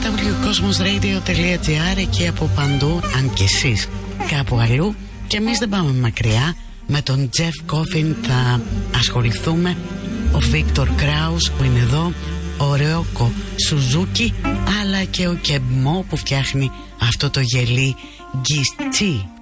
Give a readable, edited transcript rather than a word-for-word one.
www.cosmosradio.gr, εκεί από παντού, αν και εσείς κάπου αλλού. Και εμείς δεν πάμε μακριά. Με τον Jeff Coffin θα ασχοληθούμε, ο Victor Kraus που είναι εδώ, ο Ryoko Suzuki, αλλά και ο Kebmo που φτιάχνει αυτό το γελί Gischi.